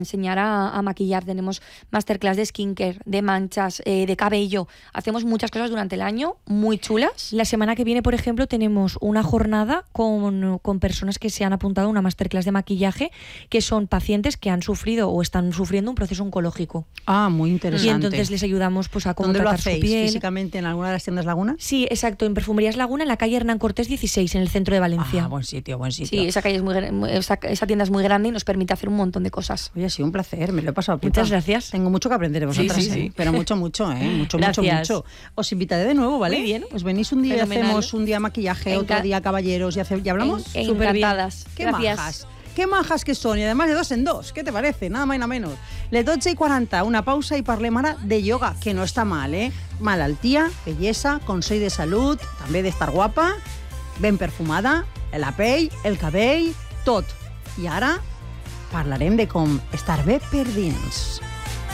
enseñar a maquillar. Tenemos masterclass de skincare, de manchas, de cabello. Hacemos muchas cosas durante el año muy chulas. La semana que viene, por ejemplo, tenemos una jornada con personas que se han apuntado a una masterclass de maquillaje, que son pacientes que han sufrido o están sufriendo un proceso oncológico. Ah, muy interesante. Y entonces les ayudamos pues a cómo ¿Dónde lo tratar su hacéis? piel. ¿Físicamente en alguna de las tiendas Laguna? Sí, exacto, en Perfumerías Laguna, en la calle Hernán Cortés 16, en el centro de Valencia. Ah, buen sitio. Sí, esa calle esa tienda es muy grande y nos permite hacer un montón de cosas. Oye, ha sido un placer, me lo he pasado pipa. Muchas gracias. Tengo mucho que aprender de vosotras, sí. Pero mucho, mucho, Gracias. mucho. Os invitaré de nuevo, ¿vale? Muy bien. Pues venís un día y Fenomenal. hacemos un día maquillaje, otro día caballeros, y hablamos. Encantadas. Qué Gracias. majas. Qué majas que son, y además de 2 en 2. ¿Qué te parece? Nada más y nada menos. Les 12:40, una pausa i parlem ara de yoga, que no està mal, Malaltia, bellesa, consell de salut, també d'estar guapa, ben perfumada, la pell, el cabell, tot. I ara parlarem de com estar bé per dins.